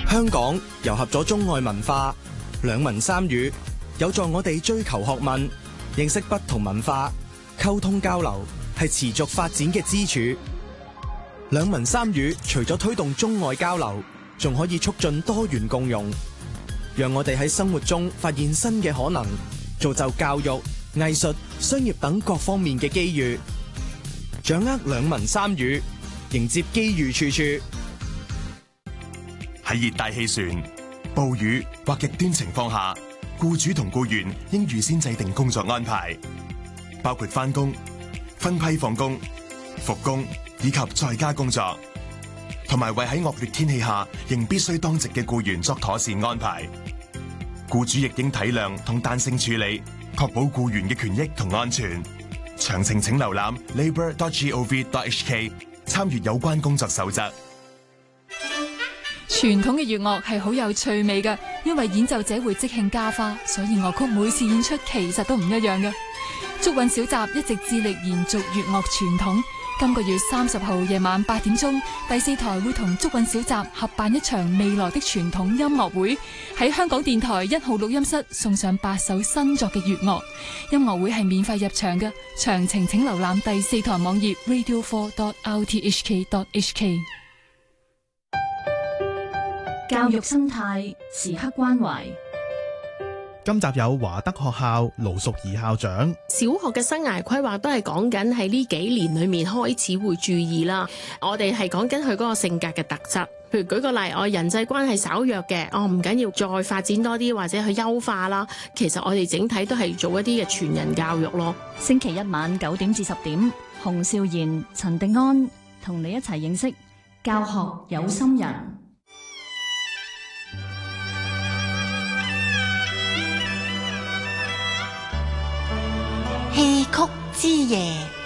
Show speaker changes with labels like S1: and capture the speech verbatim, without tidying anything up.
S1: 香港糅合咗中外文化，兩文三語有助我哋追求學問，認識不同文化，溝通交流係持續發展嘅支柱。兩文三語除咗推動中外交流，仲可以促進多元共融，讓我哋喺生活中發現新嘅可能，造就教育、藝術、商業等各方面嘅機遇，掌握兩文三語，迎接機遇處處。
S2: 喺熱帶氣旋、暴雨或極端情況下，僱主同僱員應預先制定工作安排，包括返工、分批放工、復工以及在家工作，同埋為喺惡劣天氣下仍必須當值嘅僱員作妥善安排。僱主亦應體諒同彈性處理，確保僱員嘅權益同安全。詳情請瀏覽 labour dot gov dot h k 參閱有關工作守則。
S3: 傳統嘅粵樂係好有趣味嘅，因為演奏者會即興加花，所以樂曲每次演出其實都唔一樣嘅。竹韻小集一直致力延續粵樂傳統。今個月三十號夜晚八點鐘，第四台會同竹韻小集合辦一場未來的傳統音樂會，喺香港電台一號錄音室送上八首新作嘅粵樂。音樂會係免費入場嘅，詳情請瀏覽第四台網頁 radio four dot r t h k dot h k。
S4: 教育生態時刻關懷。
S5: 今集有華德學校盧淑儀校長。
S6: 小學嘅生涯規劃都係講緊喺呢幾年裏面開始會注意啦。我哋係講緊佢嗰個性格嘅特質，譬如舉個例，我人際關係稍弱嘅，我唔緊要再發展多啲或者去優化啦。其實我哋整體都係做一啲嘅全人教育咯。
S4: 星期一晚九點至十點，洪少賢、陳迪安同你一齊認識教學有心人。
S7: 戲曲之夜。